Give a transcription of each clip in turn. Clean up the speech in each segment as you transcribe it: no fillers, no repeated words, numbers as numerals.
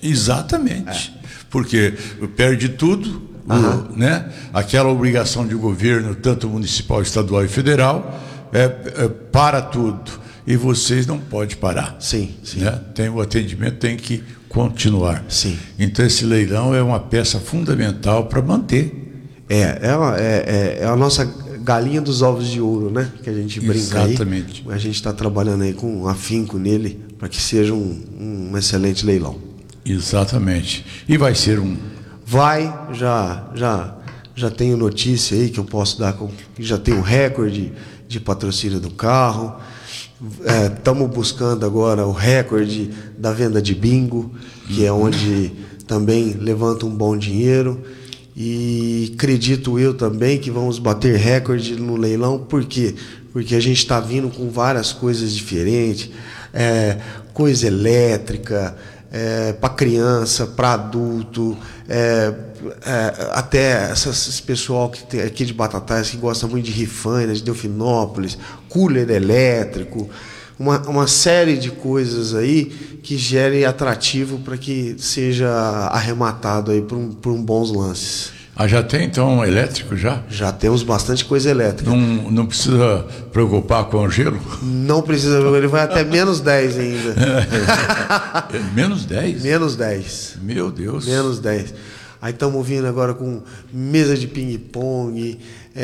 Exatamente. Porque perde tudo, né? Aquela obrigação de governo, tanto municipal, estadual e federal, para tudo. E vocês não podem parar. Sim. Né? O atendimento tem que continuar. Sim. Então esse leilão é uma peça fundamental para manter. É a nossa galinha dos ovos de ouro, né? Que a gente brinca. Exatamente. Aí. A gente está trabalhando aí com afinco nele para que seja um excelente leilão. Exatamente. E vai ser um... Já tenho notícia aí que eu posso dar, que já tem um recorde de patrocínio do carro. Estamos buscando agora o recorde da venda de bingo, que é onde também levanta um bom dinheiro. E acredito eu também que vamos bater recorde no leilão. Por quê? Porque a gente está vindo com várias coisas diferentes, coisa elétrica, para criança, para adulto, até esse pessoal que tem aqui de Batatais que gosta muito de Rifaina, de Delfinópolis, cooler elétrico, uma série de coisas aí que gerem atrativo para que seja arrematado aí por bons lances. Já tem então elétrico já? Já temos bastante coisa elétrica. Não precisa preocupar com o gelo? Não precisa, ele vai até menos 10 ainda. Menos 10? Menos 10. Meu Deus. Menos 10. Aí estamos vindo agora com mesa de ping-pong,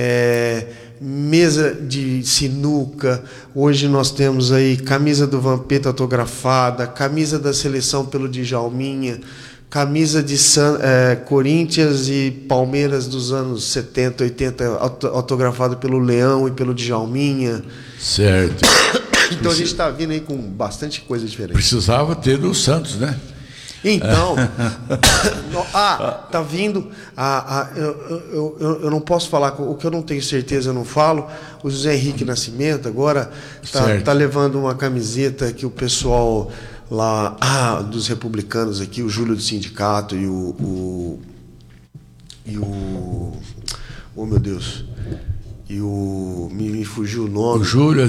mesa de sinuca. Hoje nós temos aí camisa do Vampeta autografada, camisa da seleção pelo Djalminha, camisa de Corinthians e Palmeiras dos anos 70, 80, autografada pelo Leão e pelo Djalminha. Certo. Então a gente está vindo aí com bastante coisa diferente. Precisava ter do Santos, né? Então, tá vindo. Eu não posso falar, o que eu não tenho certeza eu não falo. O José Henrique Nascimento agora tá levando uma camiseta que o pessoal lá dos republicanos aqui, o Júlio do Sindicato e o oh meu Deus, e o me fugiu o nome. O Júlio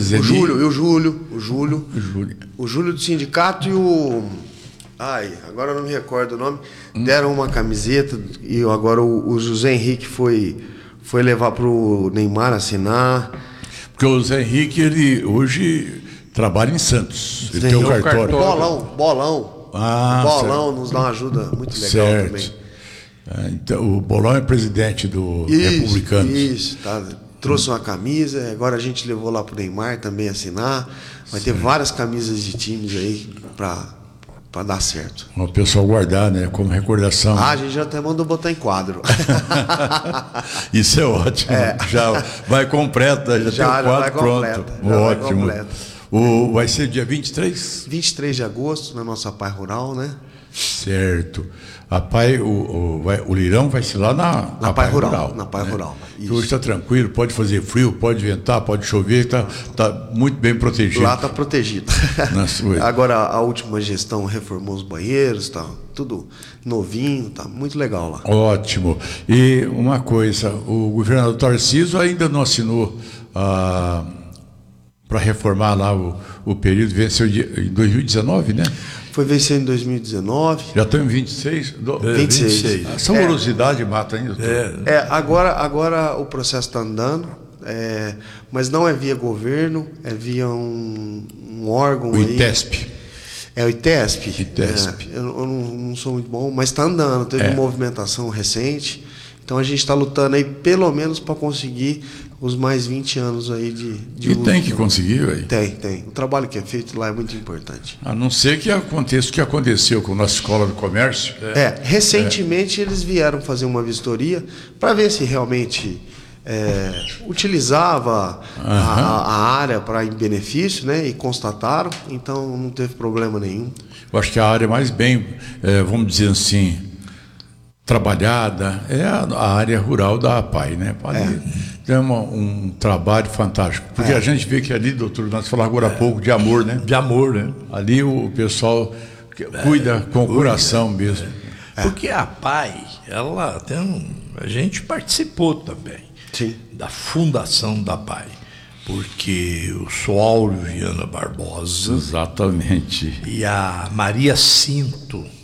do Sindicato e o agora eu não me recordo o nome. Deram uma camiseta e agora o José Henrique foi levar pro Neymar assinar. Porque o José Henrique, ele hoje trabalha em Santos. Ele tem um cartório. Bolão. Bolão nos dá uma ajuda muito legal também. Então, o Bolão é presidente do Republicanos. Isso, tá. Trouxe uma camisa, agora a gente levou lá pro Neymar também assinar. Vai ter várias camisas de times aí para dar certo. O pessoal guardar, né? Como recordação. A gente já até mandou botar em quadro. Isso é ótimo. Já vai completa, já tem o quadro pronto. Ótimo. Vai ser dia 23? 23 de agosto, na nossa Pai Rural, né? Certo. O Lirão vai ser lá na Pai Rural. Na Pai Rural. Hoje está tranquilo, pode fazer frio, pode ventar, pode chover, está muito bem protegido. Lá está protegido. Agora a última gestão reformou os banheiros, está tudo novinho, está muito legal lá. Ótimo. E uma coisa, o governador Tarcísio ainda não assinou para reformar lá o período, venceu em 2019, né? Foi vencer em 2019. Já estamos em 26? 26. Essa morosidade mata ainda. Agora o processo está andando, mas não é via governo, é via um órgão. O ITESP. É o ITESP. Eu não sou muito bom, mas está andando. Teve movimentação recente. Então a gente está lutando aí pelo menos para conseguir os mais 20 anos aí de uso. Tem que conseguir, velho. Tem. O trabalho que é feito lá é muito importante. A não ser que aconteça o que aconteceu com a nossa Escola do Comércio. Recentemente eles vieram fazer uma vistoria para ver se realmente utilizava a área para em benefício, né? E constataram, então não teve problema nenhum. Eu acho que a área mais bem, vamos dizer assim, trabalhada é a área rural da APAI, né? Tem um trabalho fantástico. Porque a gente vê que ali, doutor, nós falamos agora há pouco de amor, né? De amor, né? Ali o pessoal cuida com o coração mesmo. Porque a APAI, ela tem a gente participou também. Sim. Da fundação da APAI. Porque o Soáureo Viana Barbosa. Exatamente. E a Maria Cinto